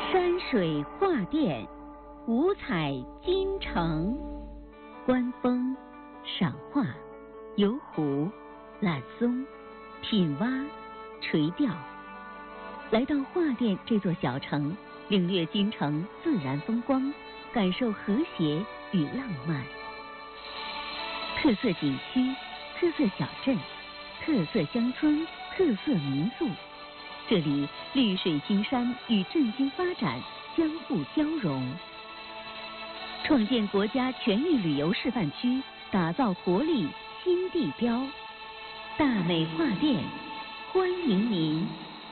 山水画殿，五彩金城，观风、赏画、游湖、揽松、品蛙、垂钓。来到画殿这座小城，领略京城自然风光，感受和谐与浪漫。特色景区、特色小镇、特色乡村、特色民宿，这里绿水青山与振兴发展相互交融，创建国家全域旅游示范区，打造活力新地标。大美画殿，欢迎您。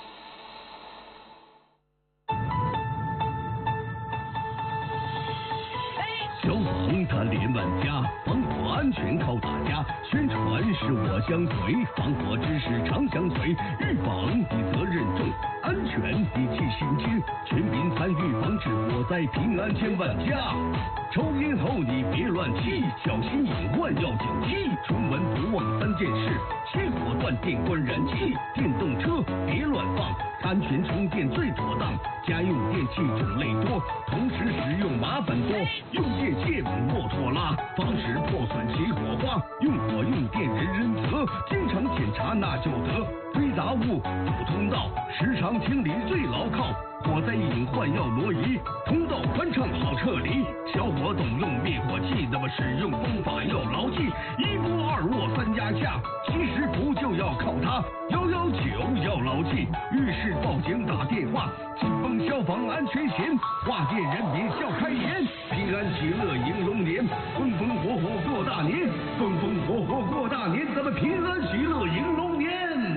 消防它连万家，防火安全靠大家。宣传是我相随，防火知识常相随。预防你责任重，安全你记心惊。全民参与防治火灾，平安千万家。抽烟后你别乱吸，小心隐患要警惕。出门不忘3件事：熄火、断电、关燃气。电动车别乱放，安全充电最妥当。家用电器种类多，同时使用麻烦多。用电线莫拖拉，防止破损起火花。用火用电人人责，经常检查那就得。堆杂物堵通道，时常清理最牢靠。火灾隐患要挪移，通道宽敞好撤离。小伙懂用灭火器，那么使用方法要牢记：1拨2握3压下，其实不就要靠它。119要牢记，遇事报警打电话。紧绷消防安全险，画店人民笑开颜。平安喜乐迎龙年，风风火火过大年，风风火火过大年，咱们平安喜乐迎龙年。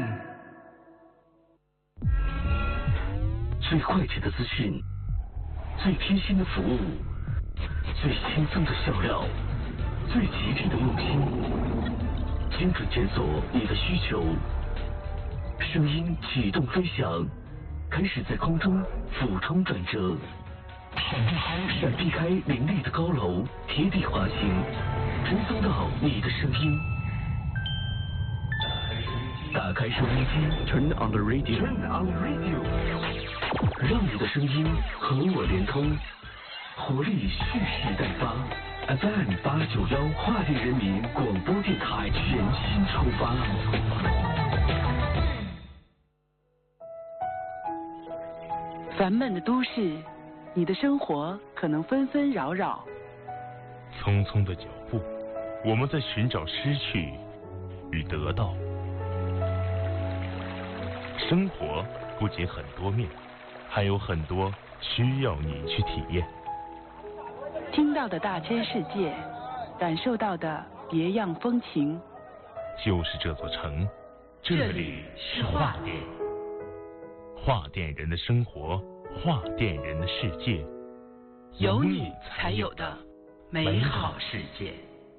最快捷的资讯，最贴心的服务，最轻松的笑料，最吉利的用心，精准检索你的需求。声音启动飞翔，开始在空中俯冲转折，闪避开林立的高楼，贴地滑行，追踪到你的声音。打开收音机 ，Turn on the radio，Turn on the radio， 让你的声音和我连通，活力蓄势待发。FM 891画地人民广播电台全新出发。 烦闷的都市，你的生活可能纷纷扰扰。 匆匆的脚步，我们在寻找失去与得到。生活不仅很多面，还有很多需要你去体验。 听到的大千世界，感受到的别样风情。 就是这座城，这里是画店。画店人的生活，画店人的世界， 有你才有的美好世界。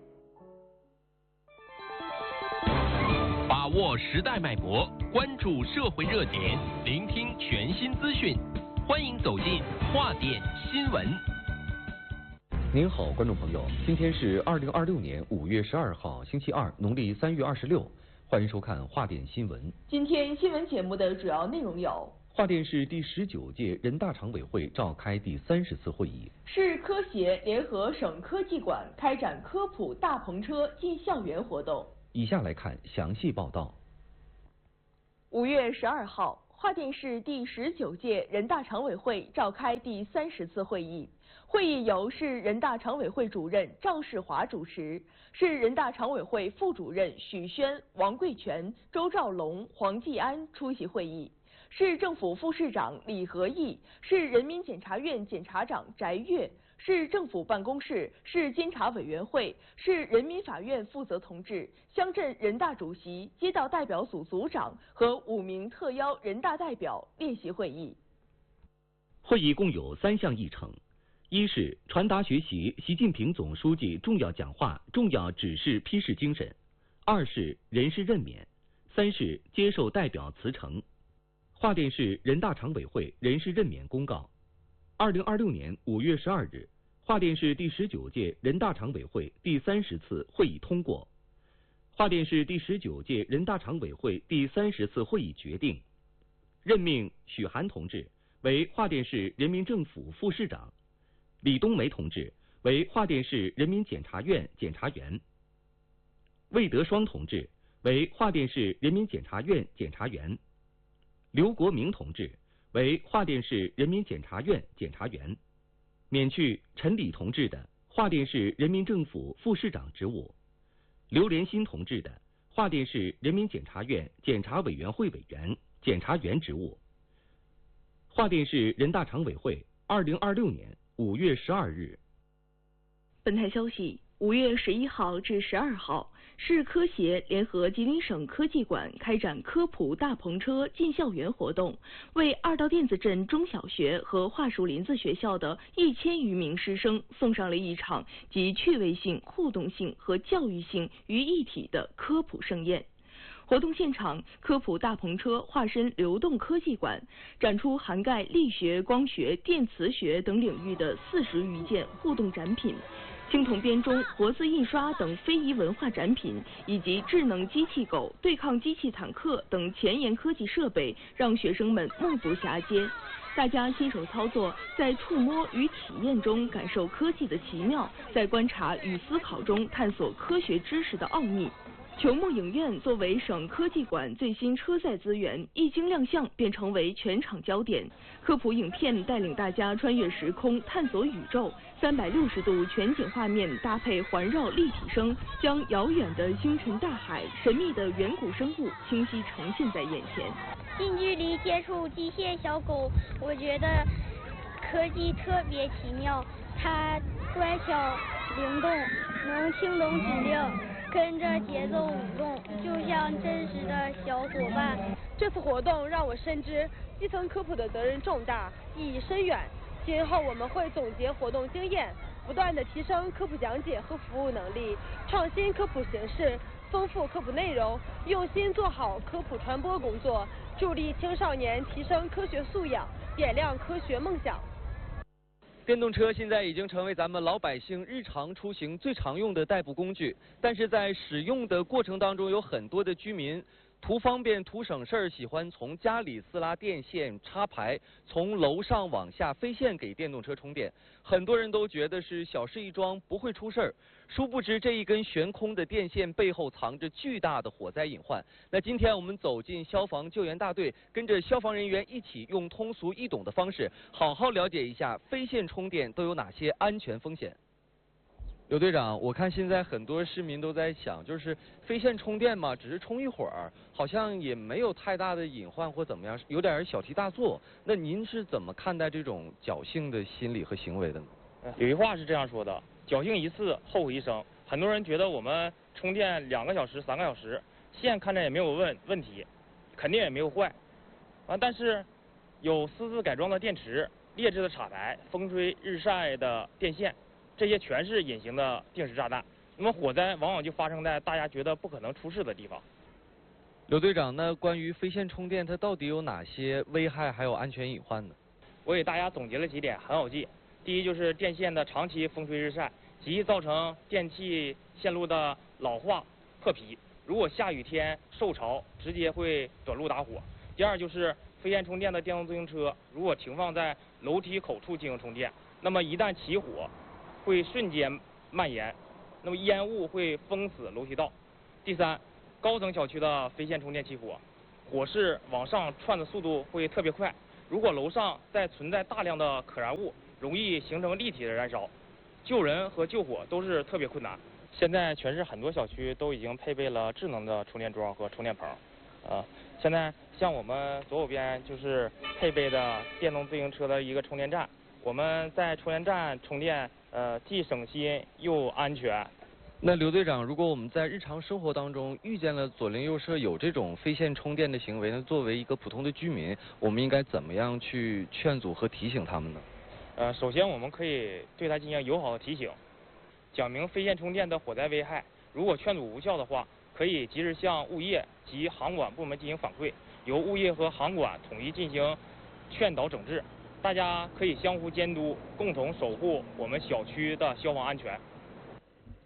把握时代脉搏，关注社会热点，聆听全新资讯，欢迎走进画店新闻。 您好，观众朋友，今天是2026年5月12号，星期二，农历3月26，欢迎收看画店新闻。 今天新闻节目的主要内容有： 画店市第19届人大常委会召开第30次会议； 市科协联合省科技馆开展科普大篷车进校园活动。 以下来看详细报道。 5月12号，画店市第19届人大常委会召开第30次会议。会议由市人大常委会主任赵世华主持，市人大常委会副主任许宣、王贵全、周兆龙、黄继安出席会议。市政府副市长李和义、市人民检察院检察长翟越、市政府办公室、市监察委员会、市人民法院负责同志、乡镇人大主席、街道代表组组长和5名特邀人大代表列席会议。 会议共有3项议程：一是传达学习习近平总书记重要讲话、重要指示批示精神；二是人事任免；三是接受代表辞呈。画店市人大常委会人事任免公告：2026年5月12日，画店市第19届人大常委会第30次会议通过。画店市第19届人大常委会第30次会议决定，任命许涵同志为桦甸市人民政府副市长；李冬梅同志为桦甸市人民检察院检察员；魏德双同志为桦甸市人民检察院检察员；刘国明同志为桦甸市人民检察院检察员，免去陈李同志的桦甸市人民政府副市长职务，刘连新同志的桦甸市人民检察院检察委员会委员、检察员职务。桦甸市人大常委会2026年5月12日。 本台消息，5月11号至12号，市科协联合吉林省科技馆开展科普大篷车进校园活动，为二道店子镇中小学和桦树林子学校的1000余名师生送上了一场集趣味性、互动性和教育性于一体的科普盛宴。活动现场，科普大篷车化身流动科技馆，展出涵盖力学、光学、电磁学等领域的40余件互动展品。青铜编钟、活字印刷等非遗文化展品，以及智能机器狗、对抗机器坦克等前沿科技设备，让学生们目不暇接。大家亲手操作，在触摸与体验中感受科技的奇妙，在观察与思考中探索科学知识的奥秘。球幕影院作为省科技馆最新车载资源，一经亮相便成为全场焦点。科普影片带领大家穿越时空，探索宇宙，360度全景画面搭配环绕立体声，将遥远的星辰大海、神秘的远古生物清晰呈现在眼前。 近距离接触机械小狗，我觉得科技特别奇妙，它乖巧灵动，能听懂指令，跟着节奏舞动，就像真实的小伙伴。 这次活动让我深知基层科普的责任重大，意义深远。今后我们会总结活动经验，不断地提升科普讲解和服务能力，创新科普形式，丰富科普内容，用心做好科普传播工作，助力青少年提升科学素养，点亮科学梦想。 电动车现在已经成为咱们老百姓日常出行最常用的代步工具，但是在使用的过程当中，有很多的居民图方便图省事儿，喜欢从家里私拉电线插排，从楼上往下飞线给电动车充电。很多人都觉得是小事一桩，不会出事儿，殊不知这一根悬空的电线背后藏着巨大的火灾隐患。那今天我们走进消防救援大队，跟着消防人员一起用通俗易懂的方式，好好了解一下飞线充电都有哪些安全风险。刘队长，我看现在很多市民都在想，就是飞线充电嘛，只是充一会儿，好像也没有太大的隐患或怎么样，有点小题大做。那您是怎么看待这种侥幸的心理和行为的呢？ 有句话是这样说的：侥幸一次，后悔一生。很多人觉得我们充电2个小时、3个小时，线看着也没有问题，肯定也没有坏。但是有私自改装的电池、劣质的插排、风吹日晒的电线。这些全是隐形的定时炸弹，那么火灾往往就发生在大家觉得不可能出事的地方。 刘队长，那关于飞线充电，它到底有哪些危害还有安全隐患呢？ 我给大家总结了几点，很好记。第一就是电线的长期风吹日晒，极易造成电气线路的老化破皮，如果下雨天受潮，直接会短路打火。第二就是飞线充电的电动自行车，如果停放在楼梯口处进行充电，那么一旦起火，会瞬间蔓延，那么烟雾会封死楼梯道。第三，高层小区的飞线充电起火，火势往上窜的速度会特别快，如果楼上再存在大量的可燃物，容易形成立体的燃烧，救人和救火都是特别困难。现在全市很多小区都已经配备了智能的充电桩和充电棚，现在像我们左手边就是配备的电动自行车的一个充电站，我们在充电站充电，既省心又安全。 那刘队长，如果我们在日常生活当中遇见了左邻右舍有这种飞线充电的行为，那作为一个普通的居民，我们应该怎么样去劝阻和提醒他们呢？ 首先我们可以对他进行友好的提醒，讲明飞线充电的火灾危害。如果劝阻无效的话，可以及时向物业及航管部门进行反馈，由物业和航管统一进行劝导整治。大家可以相互监督，共同守护我们小区的消防安全。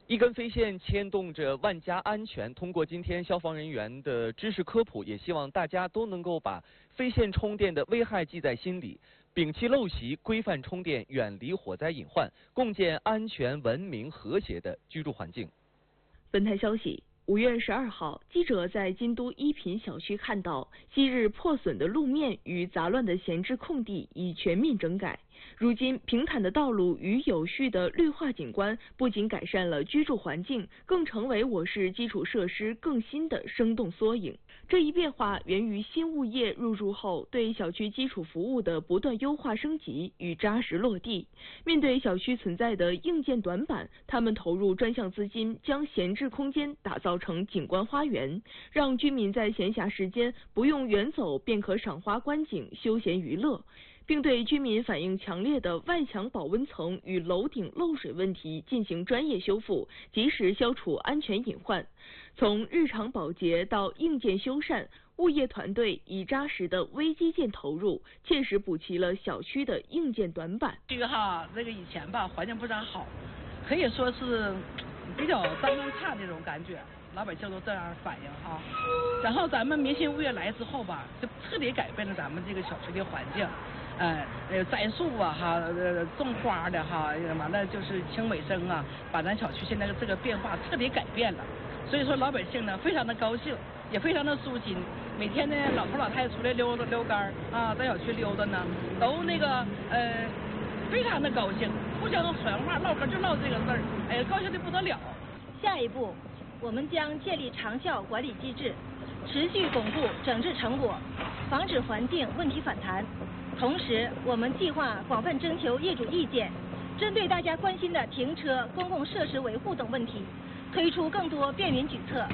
一根飞线牵动着万家安全。通过今天消防人员的知识科普，也希望大家都能够把飞线充电的危害记在心里，摒弃陋习，规范充电，远离火灾隐患，共建安全、文明、和谐的居住环境。 本台消息，5月12号，记者在金都一品小区看到，昔日破损的路面与杂乱的闲置空地已全面整改。如今，平坦的道路与有序的绿化景观，不仅改善了居住环境，更成为我市基础设施更新的生动缩影。这一变化源于新物业入驻后对小区基础服务的不断优化升级与扎实落地。面对小区存在的硬件短板，他们投入专项资金，将闲置空间打造成景观花园，让居民在闲暇时间不用远走便可赏花观景、休闲娱乐，并对居民反映强烈的外墙保温层与楼顶漏水问题进行专业修复，及时消除安全隐患。从日常保洁到硬件修缮，物业团队以扎实的微基建投入，切实补齐了小区的硬件短板。 这个以前吧环境不咋好，可以说是比较脏乱差那种感觉，老百姓都这样反映哈。然后咱们民心物业来之后吧，就彻底改变了咱们这个小区的环境。栽树啊种花的完了就是清卫生啊，把咱小区现在这个变化彻底改变了。所以说老百姓呢非常的高兴，也非常的舒心。每天呢老头老太太出来溜杆啊，在小区溜达呢，都非常的高兴，互相传话唠嗑就唠这个事儿，高兴的不得了。 下一步，我们将建立长效管理机制，持续巩固整治成果，防止环境问题反弹。同时，我们计划广泛征求业主意见，针对大家关心的停车、公共设施维护等问题，推出更多便民举措。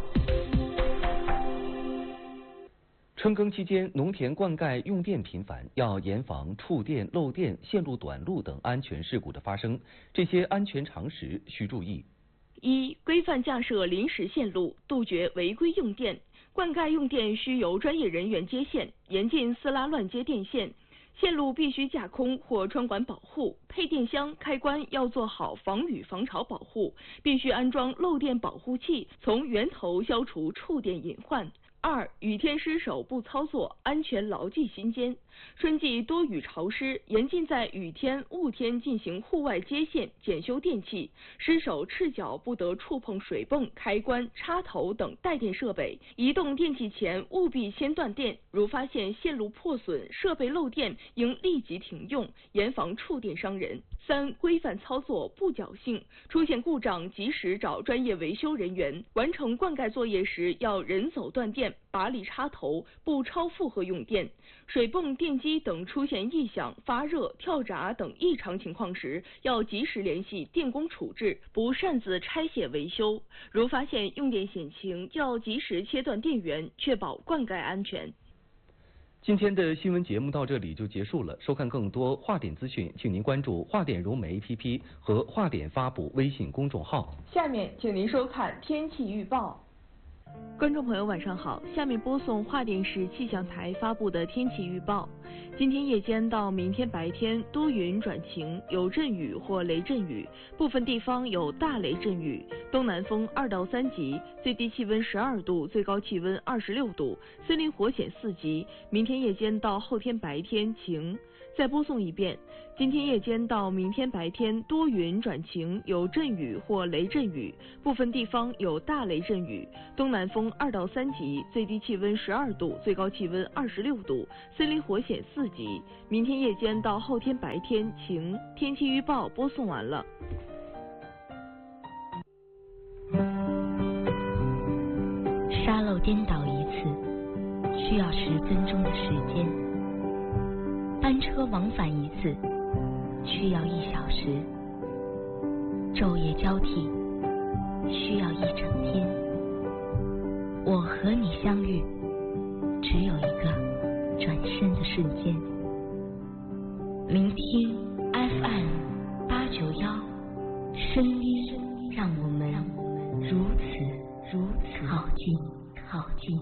春耕期间，农田灌溉用电频繁，要严防触电、漏电、线路短路等安全事故的发生。这些安全常识需注意： 一、规范架设临时线路，杜绝违规用电。灌溉用电需由专业人员接线，严禁私拉乱接电线。线路必须架空或穿管保护，配电箱开关要做好防雨防潮保护，必须安装漏电保护器，从源头消除触电隐患。2、雨天失手不操作，安全牢记心间。春季多雨潮湿，严禁在雨天、雾天进行户外接线、检修电器，失手赤脚不得触碰水泵、开关、插头等带电设备。移动电器前务必先断电，如发现线路破损、设备漏电，应立即停用，严防触电伤人。3、规范操作，不侥幸，出现故障及时找专业维修人员。完成灌溉作业时要人走断电，拔离插头，不超负荷用电。水泵、电机等出现异响、发热、跳闸等异常情况时，要及时联系电工处置，不擅自拆卸维修。如发现用电险情，要及时切断电源，确保灌溉安全。 今天的新闻节目到这里就结束了。收看更多话点资讯，请您关注话点融媒 APP 和话点发布微信公众号。 下面请您收看天气预报。观众朋友晚上好，下面播送华电市气象台发布的天气预报。今天夜间到明天白天多云转晴，有阵雨或雷阵雨，部分地方有大雷阵雨，东南风2到3级，最低气温12度，最高气温26度，森林火险4级。明天夜间到后天白天晴。再播送一遍，今天夜间到明天白天多云转晴，有阵雨或雷阵雨，部分地方有大雷阵雨，东南风2到3级，最低气温12度，最高气温26度，森林火险4级。明天夜间到后天白天晴。天气预报播送完了。 沙漏颠倒一次需要10分钟的时间，班车往返一次需要1小时，昼夜交替需要1整天。我和你相遇，只有一个转身的瞬间。聆听 FM891，声音让我们如此靠近。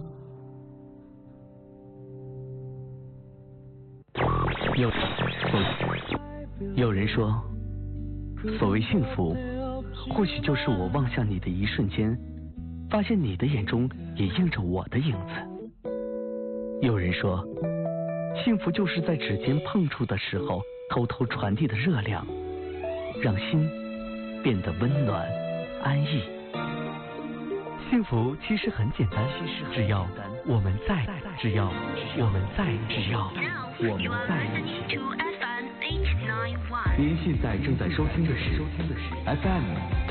有人说，所谓幸福或许就是我望向你的一瞬间，发现你的眼中也映着我的影子。有人说，幸福就是在指尖碰触的时候偷偷传递的热量，让心变得温暖安逸。幸福其实很简单，只要我们在，只要我们在，只要我们在一起。您现在正在收听的是 FM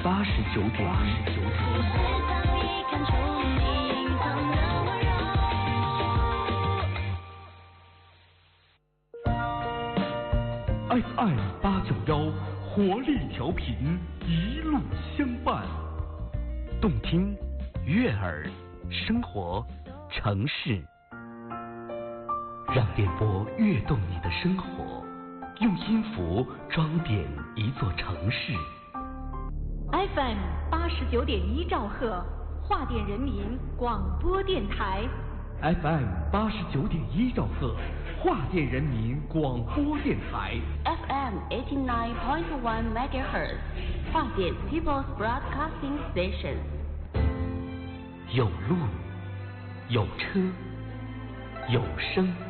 89.1。FM 891，活力调频，一路相伴，动听、悦耳，生活、城市，让电波跃动你的生活，用音符装点一座城市。 FM 89.1兆赫，华电人民广播电台。 FM 89.1兆赫，华电人民广播电台。 FM 89.1 MHz， 华电 People's Broadcasting Station。 有路，有车，有声。